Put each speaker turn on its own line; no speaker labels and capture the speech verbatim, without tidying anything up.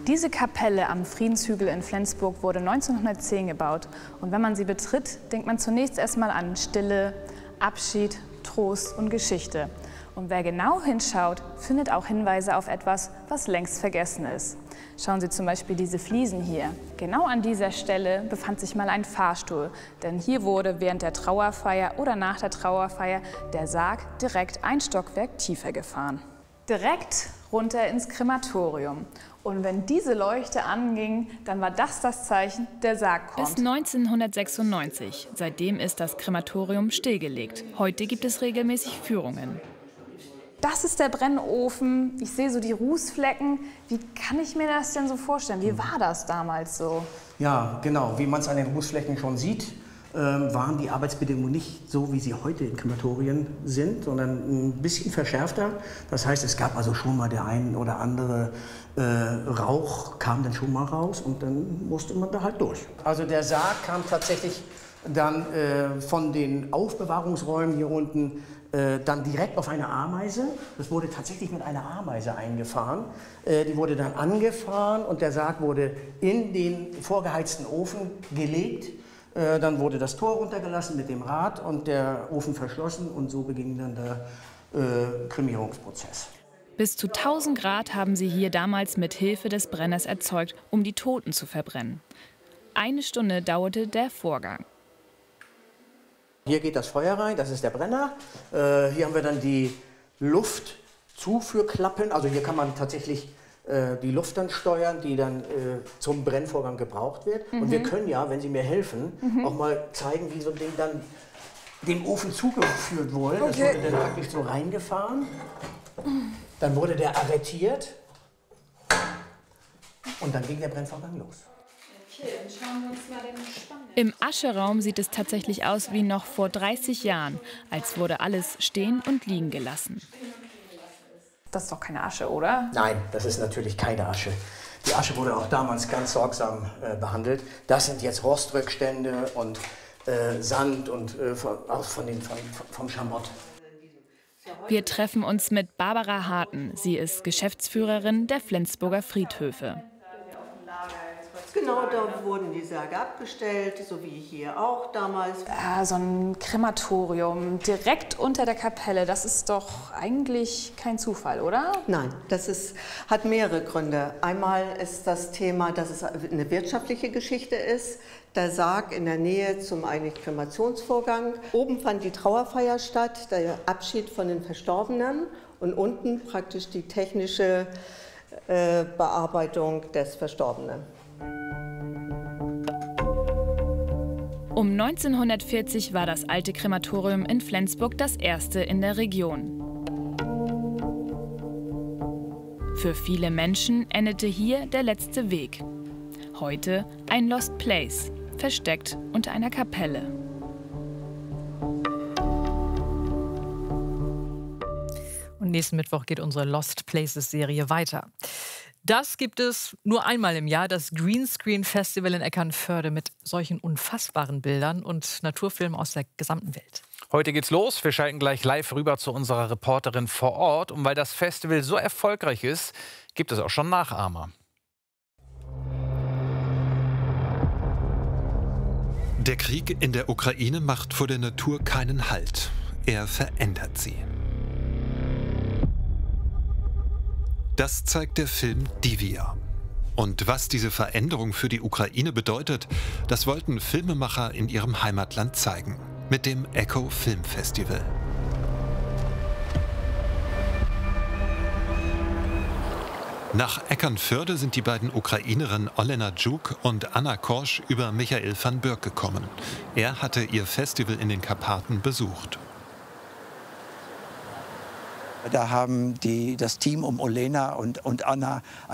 Diese Kapelle am Friedenshügel in Flensburg wurde neunzehnhundertzehn gebaut. Und wenn man sie betritt, denkt man zunächst erstmal an Stille, Abschied, Trost und Geschichte. Und wer genau hinschaut, findet auch Hinweise auf etwas, was längst vergessen ist. Schauen Sie zum Beispiel diese Fliesen hier. Genau an dieser Stelle befand sich mal ein Fahrstuhl, denn hier wurde während der Trauerfeier oder nach der Trauerfeier der Sarg direkt ein Stockwerk tiefer gefahren. Direkt runter ins Krematorium. Und wenn diese Leuchte anging, dann war das das Zeichen, der Sarg kommt.
Bis neunzehnhundertsechsundneunzig. Seitdem ist das Krematorium stillgelegt. Heute gibt es regelmäßig Führungen.
Das ist der Brennofen. Ich sehe so die Rußflecken. Wie kann ich mir das denn so vorstellen? Wie war das damals so?
Ja, genau. Wie man es an den Rußflecken schon sieht, äh, waren die Arbeitsbedingungen nicht so, wie sie heute in Krematorien sind, sondern ein bisschen verschärfter. Das heißt, es gab also schon mal der ein oder andere äh, Rauch, kam dann schon mal raus und dann musste man da halt durch. Also der Sarg kam tatsächlich dann äh, von den Aufbewahrungsräumen hier unten äh, dann direkt auf eine Ameise. Das wurde tatsächlich mit einer Ameise eingefahren. Äh, die wurde dann angefahren und der Sarg wurde in den vorgeheizten Ofen gelegt. Äh, dann wurde das Tor runtergelassen mit dem Rad und der Ofen verschlossen und so beging dann der äh, Kremierungsprozess.
Bis zu tausend Grad haben sie hier damals mit Hilfe des Brenners erzeugt, um die Toten zu verbrennen. Eine Stunde dauerte der Vorgang.
Hier geht das Feuer rein, das ist der Brenner. Äh, hier haben wir dann die Luftzuführklappen. Also hier kann man tatsächlich äh, die Luft dann steuern, die dann äh, zum Brennvorgang gebraucht wird. Mhm. Und wir können ja, wenn Sie mir helfen, mhm. auch mal zeigen, wie so ein Ding dann dem Ofen zugeführt wurde. Okay. Das wurde dann praktisch so reingefahren. Dann wurde der arretiert und dann ging der Brennvorgang los.
Okay, dann schauen wir uns mal den Spann.
Im Ascheraum sieht es tatsächlich aus wie noch vor dreißig Jahren, als wurde alles stehen und liegen gelassen.
Das ist doch keine Asche, oder?
Nein, das ist natürlich keine Asche. Die Asche wurde auch damals ganz sorgsam äh, behandelt. Das sind jetzt Rostrückstände und äh, Sand und äh, von, auch von den, von, vom Schamott.
Wir treffen uns mit Barbara Harten. Sie ist Geschäftsführerin der Flensburger Friedhöfe.
Genau, da wurden die Särge abgestellt, so wie hier auch damals.
Ja, so ein Krematorium direkt unter der Kapelle, das ist doch eigentlich kein Zufall, oder?
Nein, das ist, hat mehrere Gründe. Einmal ist das Thema, dass es eine wirtschaftliche Geschichte ist. Der Sarg in der Nähe zum eigentlich Kremationsvorgang. Oben fand die Trauerfeier statt, der Abschied von den Verstorbenen und unten praktisch die technische äh, Bearbeitung des Verstorbenen.
Um neunzehnhundertvierzig war das alte Krematorium in Flensburg das erste in der Region. Für viele Menschen endete hier der letzte Weg. Heute ein Lost Place, versteckt unter einer Kapelle.
Und nächsten Mittwoch geht unsere Lost Places-Serie weiter. Das gibt es nur einmal im Jahr, das Greenscreen Festival in Eckernförde mit solchen unfassbaren Bildern und Naturfilmen aus der gesamten Welt.
Heute geht's los. Wir schalten gleich live rüber zu unserer Reporterin vor Ort. Und weil das Festival so erfolgreich ist, gibt es auch schon Nachahmer.
Der Krieg in der Ukraine macht vor der Natur keinen Halt. Er verändert sie. Das zeigt der Film Divia. Und was diese Veränderung für die Ukraine bedeutet, das wollten Filmemacher in ihrem Heimatland zeigen. Mit dem Echo Film Festival. Nach Eckernförde sind die beiden Ukrainerinnen Olena Djuk und Anna Korsch über Michael van Börk gekommen. Er hatte ihr Festival in den Karpaten besucht.
Da haben die, das Team um Olena und, und Anna